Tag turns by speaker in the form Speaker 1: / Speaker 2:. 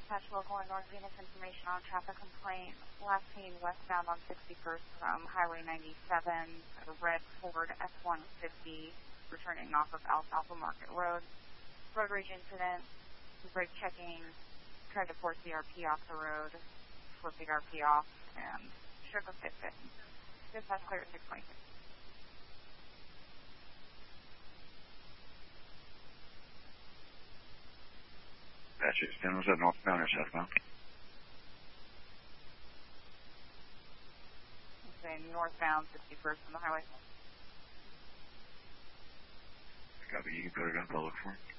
Speaker 1: Dispatch local in North Phoenix, information on traffic complaint. Last seen westbound on 61st from Highway 97, a red Ford F-150 returning off of Alfalfa Market Road. Road rage incident, brake checking, tried to force the RP off the road, flipped the RP off, and shook a fit. Dispatch clear at 626.
Speaker 2: Dispatch 10, was that northbound or southbound?
Speaker 1: I'm saying northbound, 61st from the highway.
Speaker 2: Copy, you can put it up, I'll look for it.